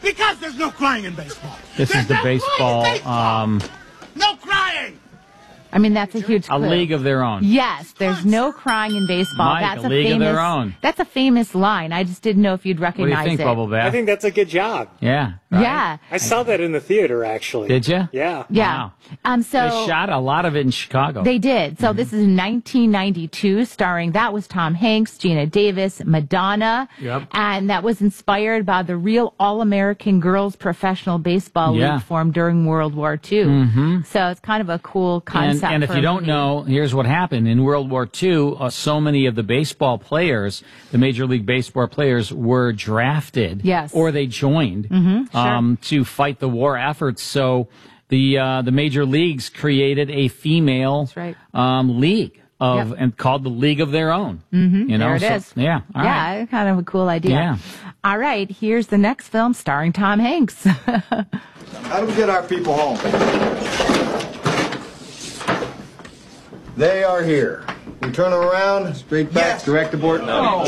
Because there's no crying in baseball. This is the baseball. No crying. I mean, that's a huge clue. A league of their own. Yes, there's no crying in baseball. Mike, That's a league of their own. That's a famous line. I just didn't know if you'd What do recognize you think, it. Bubble Bath? I think that's a good job. Yeah. Right? Yeah. I saw that in the theater, actually. Did you? Yeah. Yeah. Wow. So They shot a lot of it in Chicago. They did. So this is 1992, starring, that was Tom Hanks, Gina Davis, Madonna. Yep. And that was inspired by the real All-American Girls Professional Baseball Yeah. League formed during World War II. Mm-hmm. So it's kind of a cool concept. And if for you a don't movie. know, here's what happened. In World War II, so many of the baseball players, the Major League Baseball players, were drafted. Yes. Or they joined to fight the war efforts. So the major leagues created a female That's right. league of Yep. and called the League of Their Own. Mm-hmm. You know, There it is. Yeah. All right. Yeah, kind of a cool idea. Yeah. All right, here's the next film starring Tom Hanks. How do we get our people home? They are here. We turn them around, straight back, direct abort. No,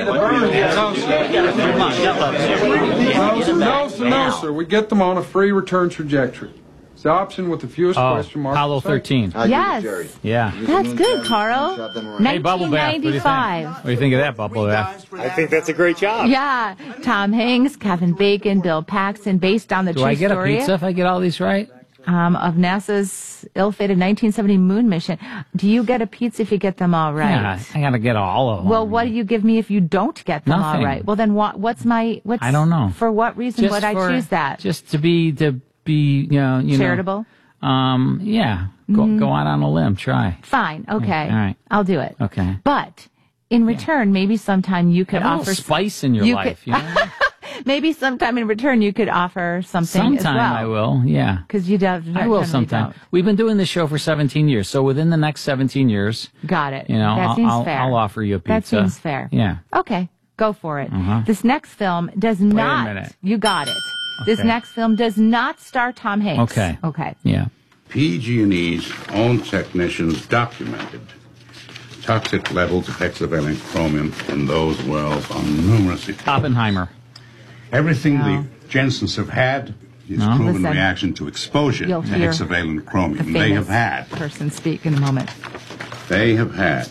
sir. We get them on a free return trajectory. It's the option with the fewest question marks. Apollo 13. Yes. Jerry. Yeah. That's good, Carl. Hey, Bubble Bath. What do you think? 1995. What do you think of that, Bubble Bath? I think that's a great job. Yeah, Tom Hanks, Kevin Bacon, Bill Paxton, based on the Do true I get story a pizza if I get all these right? of NASA's ill-fated 1970 moon mission. Do you get a pizza if you get them all right? Yeah, I gotta get all of them. Well, what do you give me if you don't get them Nothing. all right? Well, then what's I don't know. For what reason would I choose that? Just to be you know, charitable? Yeah. Go out on a limb. Try. Fine. Okay. All right. I'll do it. Okay. But in return, maybe sometime you could Have a offer little spice in your life. You know? Maybe sometime in return you could offer something as well. Sometime I will. Yeah. Because you I will sometime. We've been doing this show for 17 years, so within the next 17 years, Got it. you know, that seems fair. I'll offer you a pizza. That seems fair. Yeah. Okay, go for it. This next film does not. minute. You got it. This Okay. next film does not star Tom Hanks. Okay. Okay. Yeah. PG&E's own technicians documented toxic levels of hexavalent chromium in those wells on numerous occasions. Oppenheimer. Everything the Jensens have had is proven Listen. reaction to exposure You'll to hear hexavalent The chromium. They have famous had. person speak in a moment. They have had.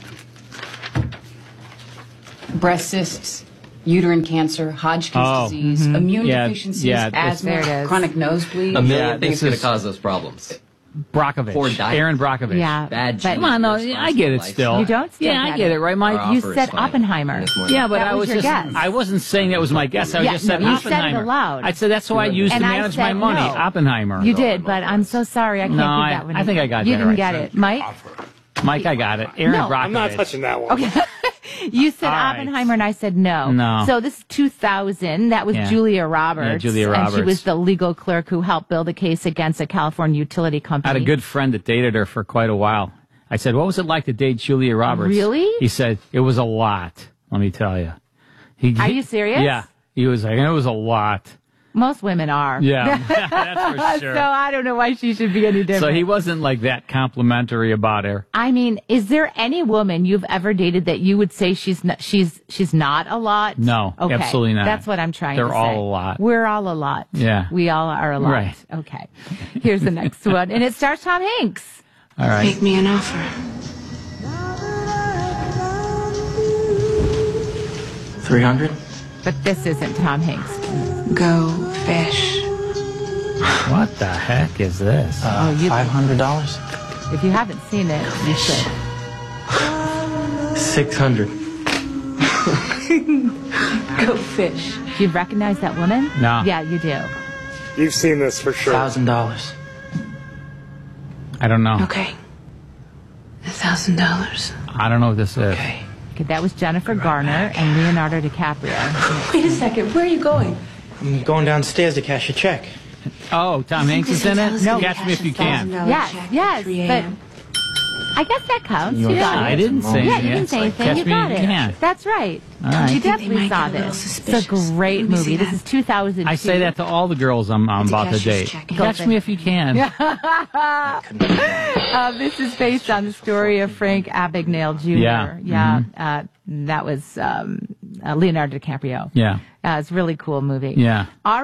Breast cysts, uterine cancer, Hodgkin's disease, immune Yeah, deficiencies, yeah, there it asthma, is. chronic nosebleed. A million Yeah, things this going to is- cause those problems. Brockovich. Poor diet. Aaron Brockovich. Yeah. Bad but- genes. Come on, no, responsible I get it life. still. You don't still Yeah, I get get it. it, right, Mike? Our You offer is said fine. Oppenheimer. This morning. Yeah, but That I was was your just, guess. I wasn't saying that was my guess. I was Yeah, just saying no, you said it Oppenheimer. aloud. I said that's who I used And to I manage my said money. no. Oppenheimer. You did, but I'm so sorry. I can't No, do I- that one. I think I got You that didn't right. get it. Mike? Mike, I got it. Aaron No, Brockovich. I'm not touching that one. Okay. You said All right. Oppenheimer, and I said no. No. So this is 2000. That was Yeah. Julia Roberts. Yeah, Julia And she Roberts. was the legal clerk who helped build a case against a California utility company. I had a good friend that dated her for quite a while. I said, what was it like to date Julia Roberts? Really? He said, it was a lot, let me tell you. Are you serious? Yeah. He was like, it was a lot. Most women are. Yeah, that's for sure. So I don't know why she should be any different. So he wasn't like that complimentary about her. I mean, is there any woman you've ever dated that you would say she's not a lot? No, okay. absolutely not. That's what I'm trying to say. They're all a lot. We're all a lot. Yeah. We all are a lot. Right. Okay. Here's the next one. And it stars Tom Hanks. All right. Make me an offer. $300? But this isn't Tom Hanks. Go fish. What the heck is this? you- $500? If you haven't seen it, you should. $600. Go fish. Do you recognize that woman? No. Yeah, you do. You've seen this for sure. $1,000. I don't know. Okay. $1,000. I don't know what this is. Okay. Okay, that was Jennifer Garner and Leonardo DiCaprio. Wait a second. Where are you going? I'm going downstairs to cash a check. Oh, Tom Hanks is in it? No. Catch me if you can. Yes, yes, but I guess that counts. You Yeah, got I it. didn't say Yeah, anything. you didn't say anything. Catch You me got if it. you can. That's right. All right. You think they definitely might saw get a little this. It's a suspicious. great Let me see movie. This that. is 2002. I say that to all the girls I'm about to cashier's date. check. Catch me if you can. This is based on the story of Frank Abagnale Jr. Yeah. Yeah. That was Leonardo DiCaprio. Yeah. It's a really cool movie. Yeah. All